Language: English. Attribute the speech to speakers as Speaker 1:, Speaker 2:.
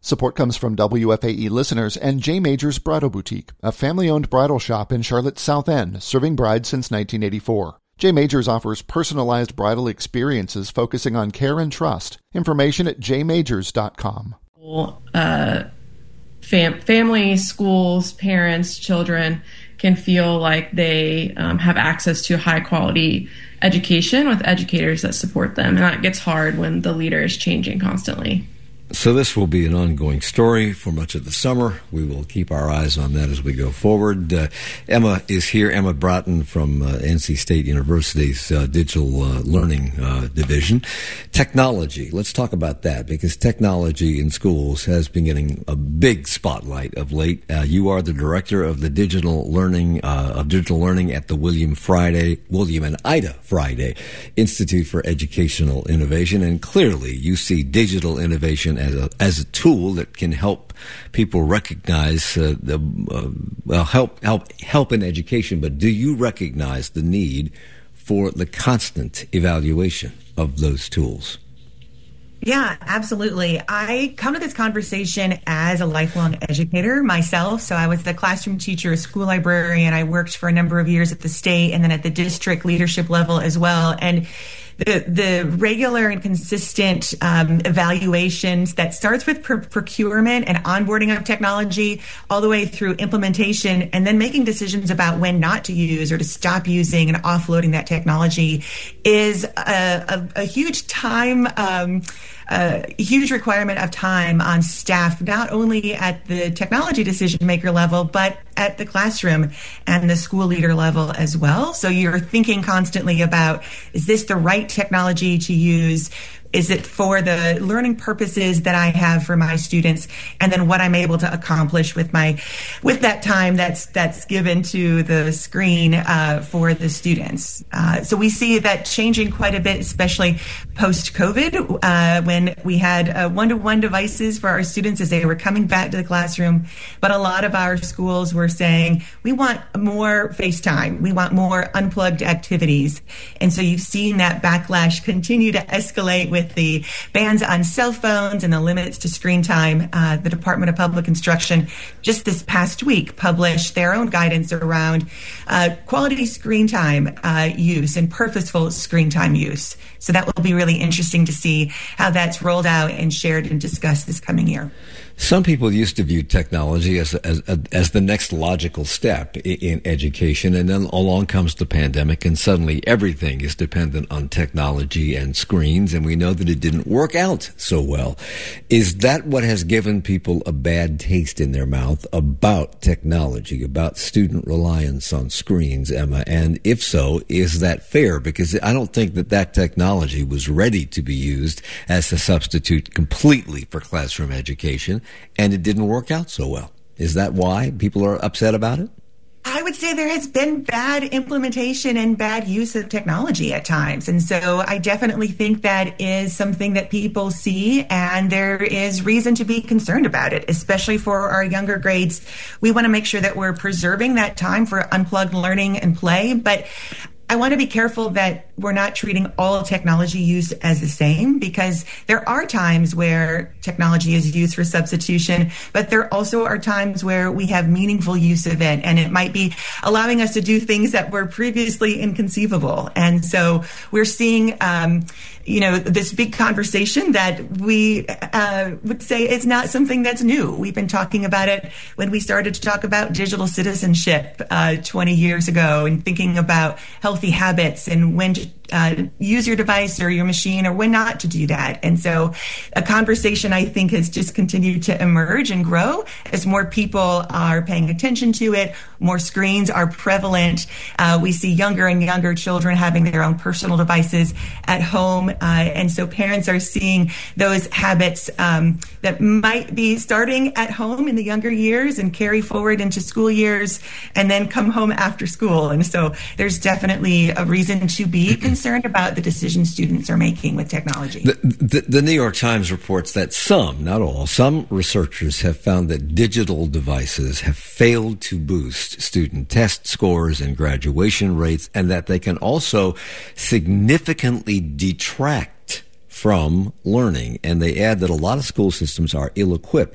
Speaker 1: Support comes from WFAE listeners and J. Majors Bridal Boutique, a family-owned bridal shop in Charlotte's South End, serving brides since 1984. J. Majors offers personalized bridal experiences focusing on care and trust. Information at jmajors.com.
Speaker 2: Families, schools, parents, children can feel like they have access to high-quality education with educators that support them. And that gets hard when the leader is changing constantly.
Speaker 3: So this will be an ongoing story for much of the summer. We will keep our eyes on that as we go forward. Emma is here, Emma Broughton from NC State University's Digital Learning Division. Technology, let's talk about that, because technology in schools has been getting a big spotlight of late. You are the director of the digital learning at the William and Ida Friday Institute for Educational Innovation, and clearly you see digital innovation as a tool that can help people recognize help in education. But do you recognize the need for the constant evaluation of those tools?
Speaker 4: Yeah, absolutely. I come to this conversation as a lifelong educator myself. So I was the classroom teacher, a school librarian. I worked for a number of years at the state and then at the district leadership level as well. And the regular and consistent evaluations that starts with procurement and onboarding of technology all the way through implementation and then making decisions about when not to use or to stop using and offloading that technology is a huge time a huge requirement of time on staff, not only at the technology decision maker level, but at the classroom and the school leader level as well. So you're thinking constantly about, is this the right technology to use? Is it for the learning purposes that I have for my students? And then what I'm able to accomplish with that time that's given to the screen for the students. So we see that changing quite a bit, especially post-COVID, when we had one-to-one devices for our students as they were coming back to the classroom. But a lot of our schools were saying, we want more FaceTime. We want more unplugged activities. And so you've seen that backlash continue to escalate with the bans on cell phones and the limits to screen time. The Department of Public Instruction just this past week published their own guidance around quality screen time use and purposeful screen time use. So that will be really interesting to see how that's rolled out and shared and discussed this coming year.
Speaker 3: Some people used to view technology as the next logical step in education, and then along comes the pandemic, and suddenly everything is dependent on technology and screens, and we know that it didn't work out so well. Is that what has given people a bad taste in their mouth about technology, about student reliance on screens, Emma? And if so, is that fair? Because I don't think that technology was ready to be used as a substitute completely for classroom education, and it didn't work out so well. Is that why people are upset about it?
Speaker 4: I would say there has been bad implementation and bad use of technology at times. And so I definitely think that is something that people see, and there is reason to be concerned about it, especially for our younger grades. We want to make sure that we're preserving that time for unplugged learning and play, but I want to be careful that we're not treating all technology use as the same, because there are times where technology is used for substitution, but there also are times where we have meaningful use of it, and it might be allowing us to do things that were previously inconceivable. And so we're seeing this big conversation that we would say is not something that's new. We've been talking about it when we started to talk about digital citizenship 20 years ago, and thinking about healthy habits and when to use your device or your machine or when not to do that. And so a conversation, I think, has just continued to emerge and grow as more people are paying attention to it. More screens are prevalent. We see younger and younger children having their own personal devices at home. And so parents are seeing those habits that might be starting at home in the younger years and carry forward into school years and then come home after school. And so there's definitely a reason to be concerned about the decisions students are making with technology.
Speaker 3: The New York Times reports that some researchers have found that digital devices have failed to boost student test scores and graduation rates, and that they can also significantly detract from learning. And they add that a lot of school systems are ill-equipped